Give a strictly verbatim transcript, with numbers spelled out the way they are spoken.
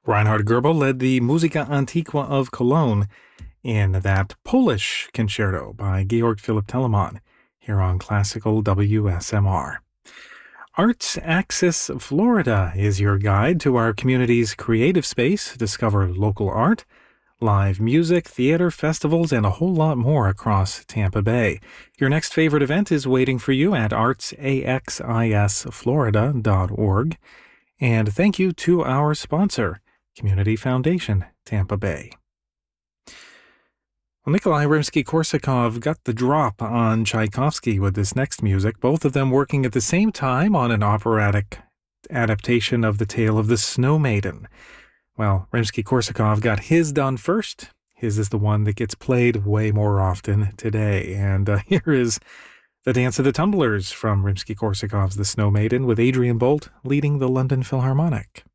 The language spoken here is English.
Reinhard Goebel led the Musica Antiqua of Cologne in that Polish concerto by Georg Philipp Telemann here on Classical W S M R. Arts Axis Florida is your guide to our community's creative space. Discover local art, live music, theater, festivals, and a whole lot more across Tampa Bay. Your next favorite event is waiting for you at arts axis florida dot org. And thank you to our sponsor, Community Foundation, Tampa Bay. Well, Nikolai Rimsky-Korsakov got the drop on Tchaikovsky with this next music, both of them working at the same time on an operatic adaptation of the tale of the Snow Maiden. Well, Rimsky-Korsakov got his done first. His is the one that gets played way more often today. And uh, here is The Dance of the Tumblers from Rimsky-Korsakov's The Snow Maiden with Adrian Bolt leading the London Philharmonic.